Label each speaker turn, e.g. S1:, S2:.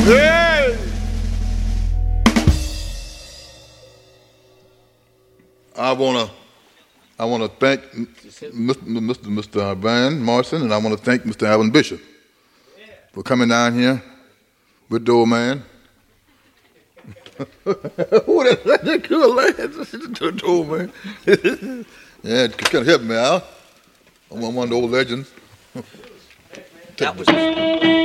S1: Hey! I wanna thank Mr. Van Morrison, and I want to thank Mr. Alvin Bishop for coming down here with the old man. Who that good lad? The old man. Yeah, it kind of helped me out. I'm one of the old legends.
S2: That was